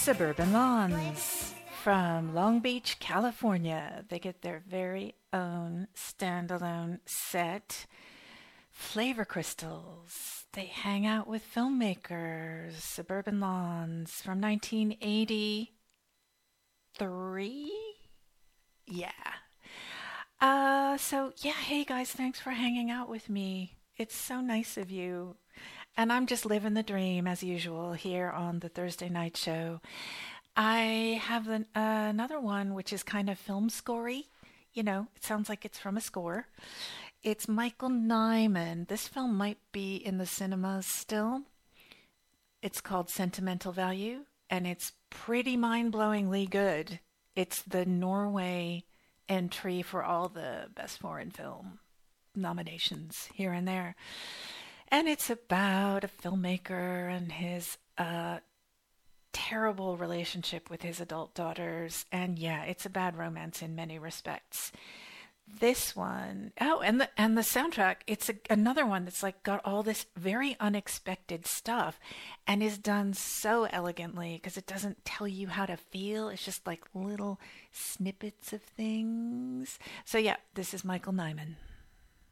Suburban Lawns from Long Beach, California. They get their very own standalone set. Flavor Crystals. They hang out with filmmakers. Suburban Lawns from 1983. Yeah. Hey guys, thanks for hanging out with me. It's so nice of you. And I'm just living the dream as usual here on the Thursday night show. I have another one which is kind of film scorey. You know, it sounds like it's from a score. It's Michael Nyman. This film might be in the cinemas still. It's called Sentimental Value, and it's pretty mind-blowingly good. It's the Norway entry for all the Best Foreign Film nominations here and there. And it's about a filmmaker and his terrible relationship with his adult daughters. And yeah, it's a bad romance in many respects. This one, and the soundtrack, it's another one that's like got all this very unexpected stuff and is done so elegantly because it doesn't tell you how to feel. It's just like little snippets of things. So yeah, this is Michael Nyman.